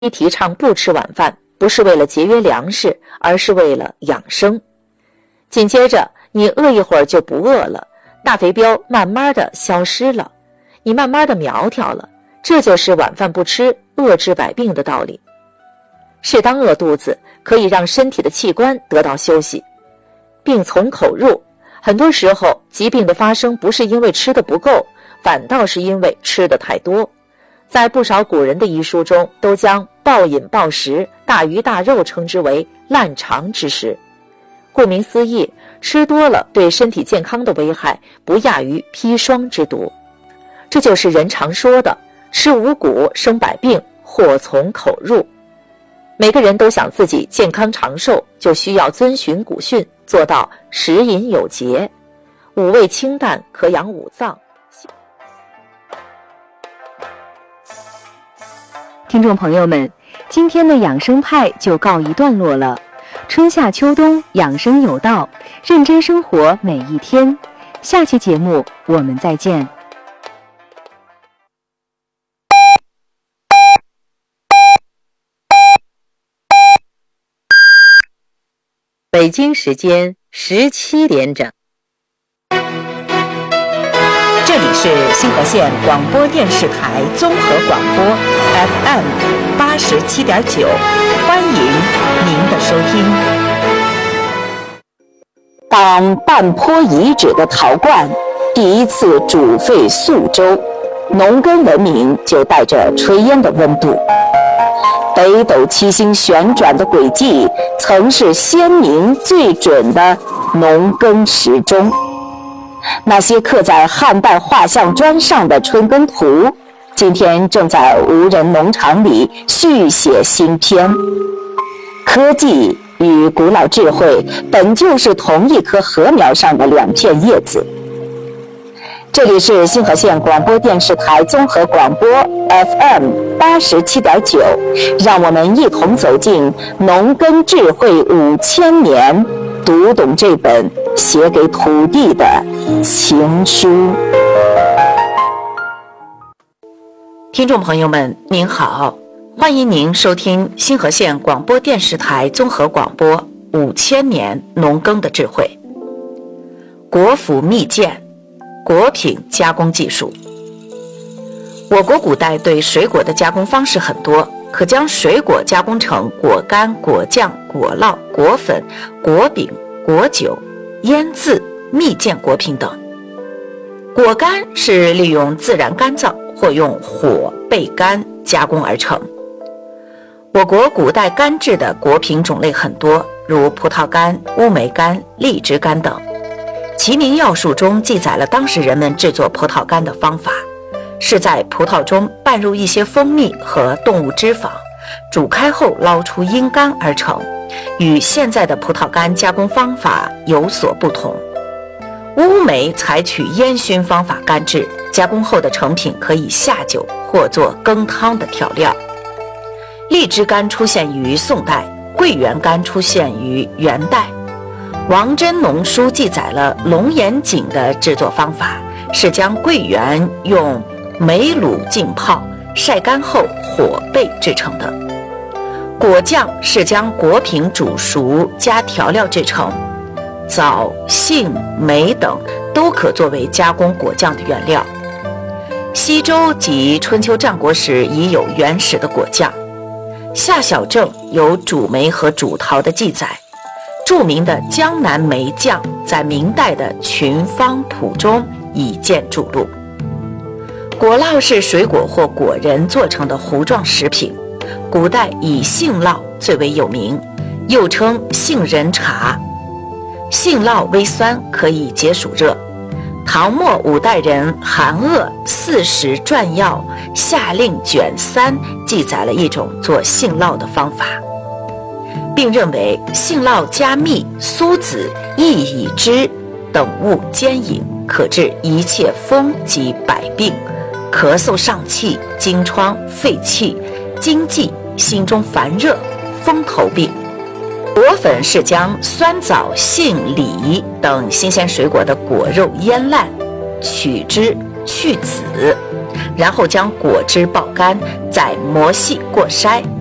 提倡不吃晚饭，不是为了节约粮食，而是为了养生。紧接着，你饿一会儿就不饿了，大肥膘慢慢的消失了，你慢慢的苗条了，这就是晚饭不吃，饿治百病的道理。适当饿肚子，可以让身体的器官得到休息。病从口入，很多时候疾病的发生不是因为吃的不够，反倒是因为吃的太多。在不少古人的医书中，都将暴饮暴食、大鱼大肉称之为烂肠之食。顾名思义，吃多了对身体健康的危害不亚于砒霜之毒。这就是人常说的吃五谷生百病，祸从口入。每个人都想自己健康长寿，就需要遵循古训，做到食饮有节，五味清淡，可养五脏。 听众朋友们，今天的养生派就告一段落了。春夏秋冬，养生有道，认真生活每一天。下期节目我们再见。 北京时间17点整。 这里是星河县广播电视台综合广播 FM 87.9，欢迎您的收听。当半坡遗址的陶罐第一次煮沸宿周，农耕文明就带着炊烟的温度。北斗七星旋转的轨迹曾是先民最准的农耕时钟。那些刻在汉代画像砖上的春耕图，今天正在无人农场里续写新篇。科技与古老智慧本就是同一棵禾苗上的两片叶子。这里是星河县广播电视台综合广播 FM 87.9，让我们一同走进农耕智慧5000年，读懂这本写给土地的情书。听众朋友们，您好，欢迎您收听星河县广播电视台综合广播5000年农耕的智慧。国府秘鉴，果品加工技术。我国古代对水果的加工方式很多，可将水果加工成果干、果酱、果酪、果粉、果饼、果酒、腌渍、蜜饯果品等。果干是利用自然干燥或用火焙干加工而成。我国古代干制的果品种类很多，如葡萄干、乌梅干、荔枝干等。齐民要术中记载了当时人们制作葡萄干的方法，是在葡萄中拌入一些蜂蜜和动物脂肪，煮开后捞出阴干而成，与现在的葡萄干加工方法有所不同。乌梅采取烟熏方法干制，加工后的成品可以下酒或做羹汤的调料。荔枝干出现于宋代，桂圆干出现于元代。王真农书记载了龙眼井的制作方法，是将桂圆用梅卤浸泡，晒干后火焙制成的。果酱是将果品煮熟加调料制成，枣、杏、梅等都可作为加工果酱的原料。西周及春秋战国时已有原始的果酱。夏小正有煮梅和煮桃的记载，著名的江南梅酱在明代的《群芳谱》中已见注录。果酪是水果或果仁做成的糊状食品，古代以杏酪最为有名，又称杏仁茶。杏酪微酸，可以解暑热。唐末五代人韩鄂《四时传要夏令卷3》记载了一种做杏酪的方法，并认为杏酪加蜜、苏子、薏苡汁等物煎饮，可治一切风及百病，咳嗽上气、惊疮、肺气、惊悸、心中烦热、风头病。果粉是将酸枣、杏、梨等新鲜水果的果肉腌烂，取汁去籽，然后将果汁爆干，再磨细过筛，